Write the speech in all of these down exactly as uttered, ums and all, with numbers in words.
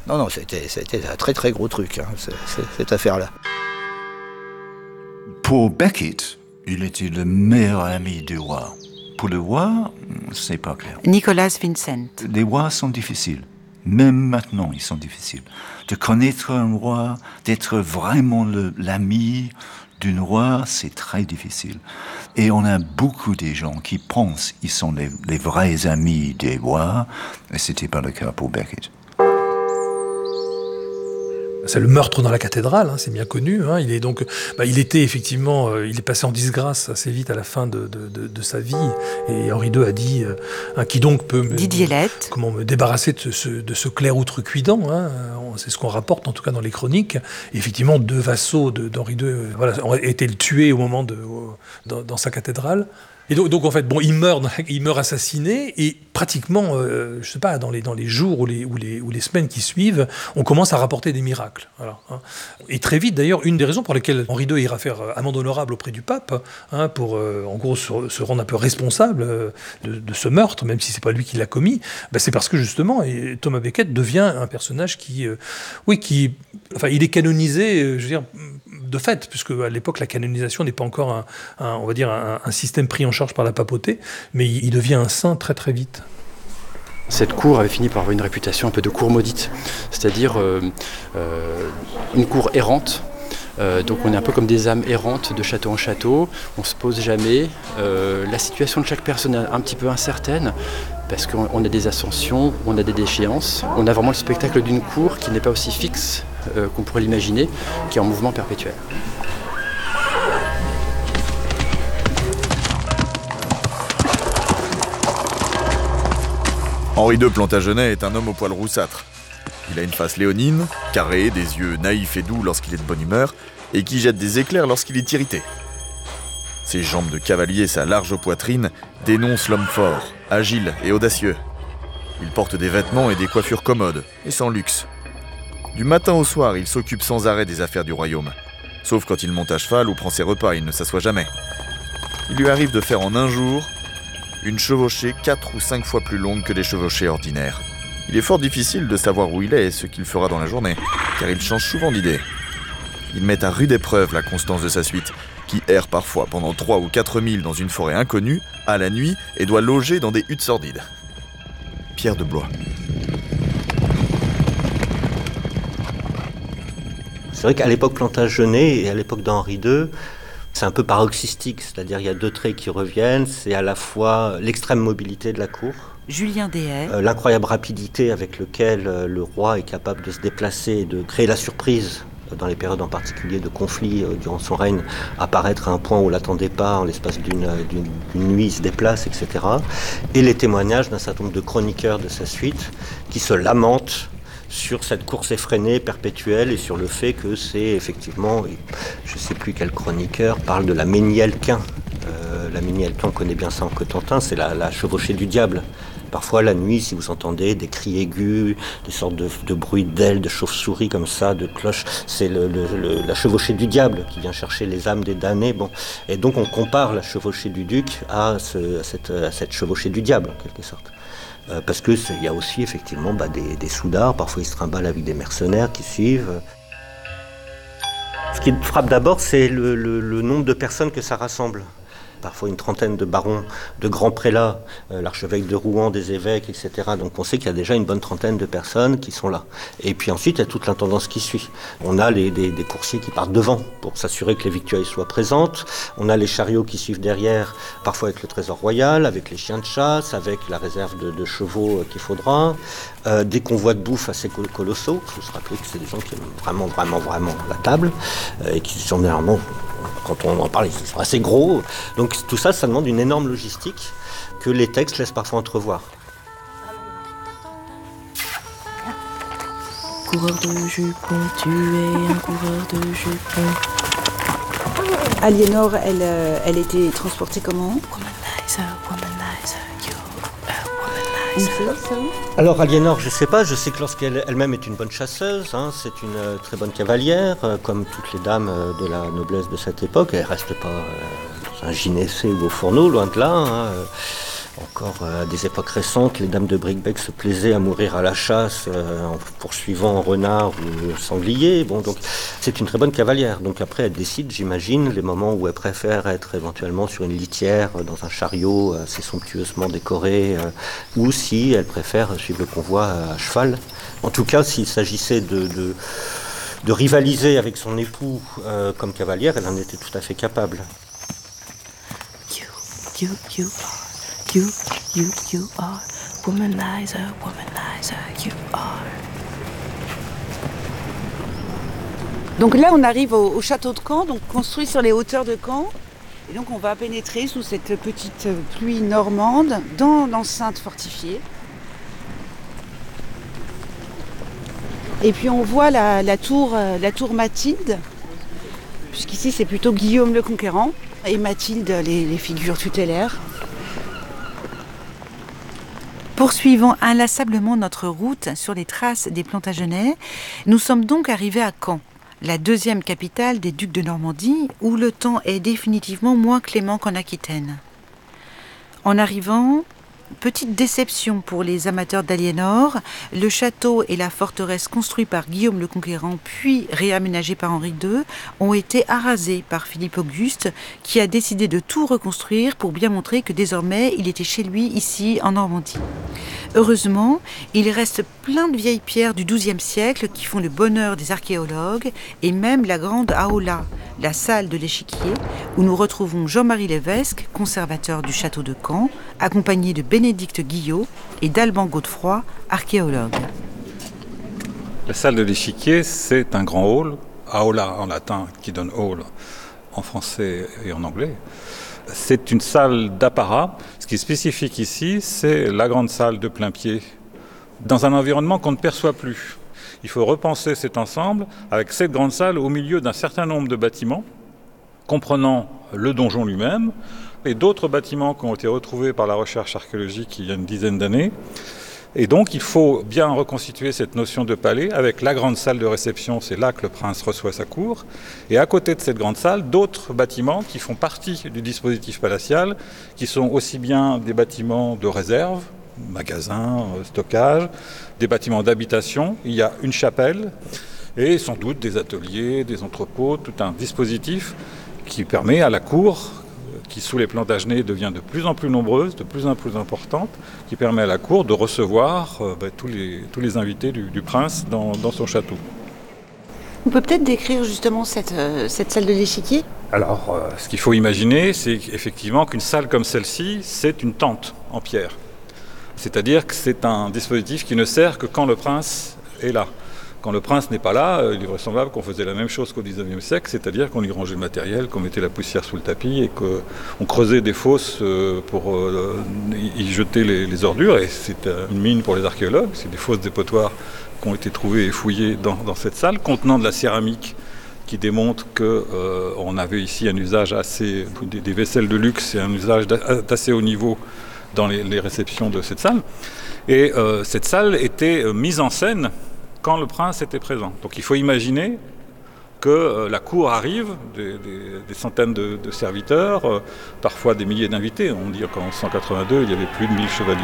Non, non, c'était, c'était un très très gros truc, hein, c'est, c'est, cette affaire-là. Pour Beckett, il était le meilleur ami du roi. Pour le roi, c'est pas clair. Nicolas Vincent. Les rois sont difficiles. Même maintenant, ils sont difficiles. De connaître un roi, d'être vraiment le, l'ami d'un roi, c'est très difficile. Et on a beaucoup de gens qui pensent qu'ils sont les, les vrais amis des rois, et c'était pas le cas pour Beckett. C'est le meurtre dans la cathédrale, hein, c'est bien connu. Hein. Il est donc, bah, il était effectivement, euh, il est passé en disgrâce assez vite à la fin de, de, de, de sa vie. Et Henri deux a dit, euh, hein, qui donc peut me, Didier Lett. comment me débarrasser de ce, de ce clerc outrecuidant. Hein. C'est ce qu'on rapporte en tout cas dans les chroniques. Et effectivement, deux vassaux de, d'Henri deux, euh, voilà, ont été tués au moment de, euh, dans, dans sa cathédrale. Et donc, donc en fait, bon, il meurt, il meurt assassiné, et pratiquement, euh, je sais pas, dans les dans les jours ou les ou les ou les semaines qui suivent, on commence à rapporter des miracles. Voilà, hein. Et très vite, d'ailleurs, une des raisons pour lesquelles Henri deux ira faire amende honorable auprès du pape, hein, pour euh, en gros se, se rendre un peu responsable euh, de, de ce meurtre, même si c'est pas lui qui l'a commis, ben c'est parce que justement, et Thomas Becket devient un personnage qui, euh, oui, qui, enfin, il est canonisé, euh, je veux dire, de fait, puisque à l'époque la canonisation n'est pas encore un, un on va dire un, un système pris en charge par la papauté, mais il, il devient un saint très très vite. Cette cour avait fini par avoir une réputation un peu de cour maudite, c'est-à-dire euh, euh, une cour errante. Euh, donc on est un peu comme des âmes errantes de château en château, on se pose jamais. Euh, la situation de chaque personne est un petit peu incertaine, parce qu'on on a des ascensions, on a des déchéances. On a vraiment le spectacle d'une cour qui n'est pas aussi fixe euh, qu'on pourrait l'imaginer, qui est en mouvement perpétuel. Henri deux Plantagenet est un homme au poil roussâtre. Il a une face léonine, carrée, des yeux naïfs et doux lorsqu'il est de bonne humeur, et qui jette des éclairs lorsqu'il est irrité. Ses jambes de cavalier et sa large poitrine dénoncent l'homme fort, agile et audacieux. Il porte des vêtements et des coiffures commodes, et sans luxe. Du matin au soir, il s'occupe sans arrêt des affaires du royaume. Sauf quand il monte à cheval ou prend ses repas, il ne s'assoit jamais. Il lui arrive de faire en un jour une chevauchée quatre ou cinq fois plus longue que les chevauchées ordinaires. Il est fort difficile de savoir où il est et ce qu'il fera dans la journée, car il change souvent d'idée. Il met à rude épreuve la constance de sa suite, qui erre parfois pendant trois ou quatre milles dans une forêt inconnue, à la nuit, et doit loger dans des huttes sordides. Pierre de Blois. C'est vrai qu'à l'époque Plantagenet et à l'époque d'Henri deux, c'est un peu paroxystique, c'est-à-dire il y a deux traits qui reviennent, c'est à la fois l'extrême mobilité de la cour, Julien Deshayes, euh, l'incroyable rapidité avec laquelle euh, le roi est capable de se déplacer et de créer la surprise euh, dans les périodes en particulier de conflits euh, durant son règne, apparaître à un point où on ne l'attendait pas, en l'espace d'une, euh, d'une, d'une nuit, il se déplace, et cetera. Et les témoignages d'un certain nombre de chroniqueurs de sa suite qui se lamentent sur cette course effrénée, perpétuelle, et sur le fait que c'est effectivement, je ne sais plus quel chroniqueur parle de la Ménielquin. Euh, la Ménielquin, on connaît bien ça en Cotentin, c'est la, la chevauchée du diable. Parfois, la nuit, si vous entendez des cris aigus, des sortes de, de bruits d'ailes, de chauves-souris comme ça, de cloches, c'est le, le, le, la chevauchée du diable qui vient chercher les âmes des damnés. Bon. Et donc, on compare la chevauchée du duc à, ce, à, cette, à cette chevauchée du diable, en quelque sorte. Euh, parce qu'il y a aussi effectivement bah, des, des soudards, parfois ils se trimballent avec des mercenaires qui suivent. Ce qui frappe d'abord, c'est le, le, le nombre de personnes que ça rassemble. Parfois une trentaine de barons, de grands prélats, euh, l'archevêque de Rouen, des évêques, et cetera. Donc on sait qu'il y a déjà une bonne trentaine de personnes qui sont là. Et puis ensuite, il y a toute l'intendance qui suit. On a les, des, des coursiers qui partent devant pour s'assurer que les victuailles soient présentes. On a les chariots qui suivent derrière, parfois avec le trésor royal, avec les chiens de chasse, avec la réserve de, de chevaux qu'il faudra. Euh, des convois de bouffe assez colossaux. Il faut se rappeler que c'est des gens qui aiment vraiment, vraiment, vraiment la table euh, et qui sont généralement, quand on en parle, ils sont assez gros. Donc tout ça, ça demande une énorme logistique que les textes laissent parfois entrevoir. Coureur de jupons, tu es un coureur de jupons. Aliénor, elle, euh, elle était transportée comment? Womanizer, womanizer, you a womanizer. Alors Aliénor, je ne sais pas, je sais que lorsqu'elle elle-même est une bonne chasseuse, hein, c'est une euh, très bonne cavalière, euh, comme toutes les dames euh, de la noblesse de cette époque. Elle ne reste pas euh, dans un gynécée ou au fourneau, loin de là. Hein, Encore euh, à des époques récentes, les dames de Bricbec se plaisaient à mourir à la chasse euh, en poursuivant renard ou sanglier. Bon, donc c'est une très bonne cavalière. Donc après, elle décide, j'imagine, les moments où elle préfère être éventuellement sur une litière, euh, dans un chariot assez somptueusement décoré, euh, ou si elle préfère suivre le convoi à cheval. En tout cas, s'il s'agissait de, de, de rivaliser avec son époux euh, comme cavalière, elle en était tout à fait capable. You, you, you are. You, you, you are womanizer, womanizer, you are. Donc là, on arrive au, au château de Caen, donc construit sur les hauteurs de Caen. Et donc on va pénétrer sous cette petite pluie normande dans l'enceinte fortifiée. Et puis on voit la, la, tour, la tour Mathilde, puisqu'ici c'est plutôt Guillaume le Conquérant, et Mathilde, les, les figures tutélaires. Poursuivons inlassablement notre route sur les traces des Plantagenets, nous sommes donc arrivés à Caen, la deuxième capitale des ducs de Normandie, où le temps est définitivement moins clément qu'en Aquitaine. En arrivant, petite déception pour les amateurs d'Aliénor, le château et la forteresse construits par Guillaume le Conquérant puis réaménagés par Henri deux ont été arasés par Philippe Auguste qui a décidé de tout reconstruire pour bien montrer que désormais il était chez lui ici en Normandie. Heureusement, il reste plein de vieilles pierres du douzième siècle qui font le bonheur des archéologues et même la grande aula, la salle de l'échiquier, où nous retrouvons Jean-Marie Lévesque, conservateur du château de Caen, accompagné de Bénédicte Guillot et d'Alban Godefroy, archéologue. La salle de l'échiquier, c'est un grand hall, aula en latin, qui donne hall en français et en anglais. C'est une salle d'apparat. Ce qui est spécifique ici, c'est la grande salle de plain-pied, dans un environnement qu'on ne perçoit plus. Il faut repenser cet ensemble avec cette grande salle au milieu d'un certain nombre de bâtiments, comprenant le donjon lui-même et d'autres bâtiments qui ont été retrouvés par la recherche archéologique il y a une dizaine d'années. Et donc il faut bien reconstituer cette notion de palais avec la grande salle de réception, c'est là que le prince reçoit sa cour. Et à côté de cette grande salle, d'autres bâtiments qui font partie du dispositif palatial, qui sont aussi bien des bâtiments de réserve, magasins, stockage, des bâtiments d'habitation. Il y a une chapelle et sans doute des ateliers, des entrepôts, tout un dispositif qui permet à la cour, qui sous les Plantagenets devient de plus en plus nombreuse, de plus en plus importante, qui permet à la cour de recevoir euh, bah, tous, les, tous les invités du, du prince dans, dans son château. On peut peut-être décrire justement cette, euh, cette salle de l'échiquier ? Alors, euh, ce qu'il faut imaginer, c'est effectivement qu'une salle comme celle-ci, c'est une tente en pierre. C'est-à-dire que c'est un dispositif qui ne sert que quand le prince est là. Quand le prince n'est pas là, il est vraisemblable qu'on faisait la même chose qu'au dix-neuvième siècle, c'est-à-dire qu'on y rangeait le matériel, qu'on mettait la poussière sous le tapis et qu'on creusait des fosses pour y jeter les, les ordures. Et c'est une mine pour les archéologues, c'est des fosses dépotoirs qui ont été trouvées et fouillées dans, dans cette salle, contenant de la céramique qui démontre qu'on euh, avait ici un usage assez, des, des vaisselles de luxe et un usage d'assez haut niveau dans les, les réceptions de cette salle. Et euh, cette salle était euh, mise en scène quand le prince était présent. Donc il faut imaginer que euh, la cour arrive, des, des, des centaines de, de serviteurs, euh, parfois des milliers d'invités. On dit qu'en cent quatre-vingt-deux, il y avait plus de mille chevaliers.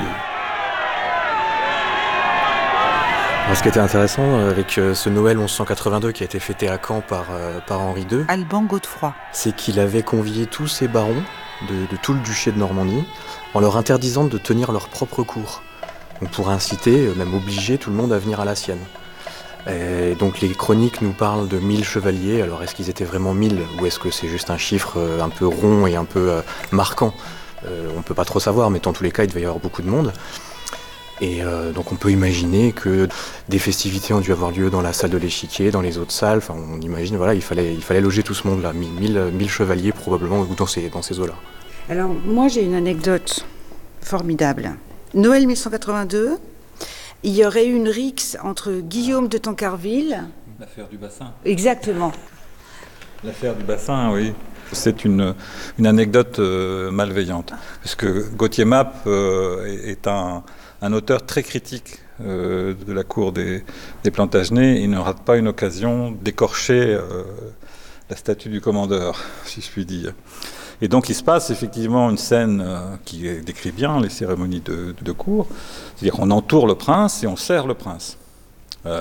Alors, ce qui était intéressant avec ce Noël mille cent quatre-vingt-deux qui a été fêté à Caen par, euh, par Henri deux, Alban Godefroy, c'est qu'il avait convié tous ses barons de, de tout le duché de Normandie en leur interdisant de tenir leur propre cour. Donc pour inciter, même obliger tout le monde à venir à la sienne. Et donc les chroniques nous parlent de mille chevaliers. Alors est-ce qu'ils étaient vraiment mille ou est-ce que c'est juste un chiffre un peu rond et un peu euh, marquant euh, On ne peut pas trop savoir, mais dans tous les cas, il devait y avoir beaucoup de monde. Et euh, donc on peut imaginer que des festivités ont dû avoir lieu dans la salle de l'échiquier, dans les autres salles. Enfin, on imagine, voilà, il fallait, il fallait loger tout ce monde-là, mille, mille chevaliers probablement, ou dans ces, dans ces eaux-là. Alors moi j'ai une anecdote formidable. Noël mille cent quatre-vingt-deux, il y aurait eu une rixe entre Guillaume de Tancarville... L'affaire du bassin. Exactement. L'affaire du bassin, oui. C'est une, une anecdote euh, malveillante, parce que Gauthier Mappe euh, est un, un auteur très critique euh, de la cour des, des Plantagenets. Il ne rate pas une occasion d'écorcher euh, la statue du commandeur, si je puis dire. Et donc il se passe effectivement une scène euh, qui décrit bien les cérémonies de, de cour, c'est-à-dire qu'on entoure le prince et on serre le prince.